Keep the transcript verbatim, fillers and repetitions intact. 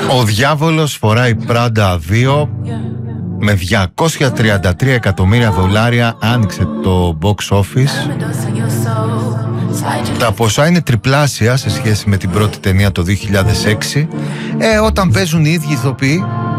Ο Διάβολος φοράει Πράντα δύο με διακόσια τριάντα τρία εκατομμύρια δολάρια άνοιξε το box office. Τα ποσά είναι τριπλάσια σε σχέση με την πρώτη ταινία το δύο χιλιάδες έξι. ε, Όταν παίζουν οι ίδιοι ηθοποιοί